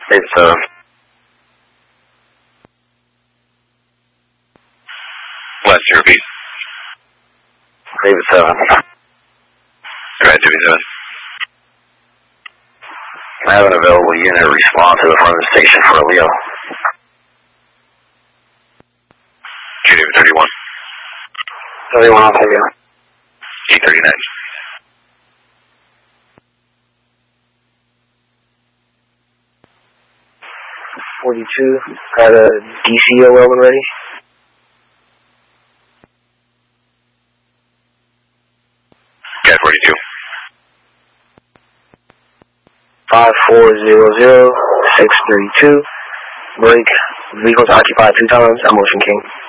It's West repeat. David 7. Right, David 7. I have an available unit respond to the front of the station for a Leo. David 31. 31, I'll take it. E39. Got a DCO welding ready. Cat 42. 5400-632. Break. Vehicles occupied 2 times. I'm Motion King.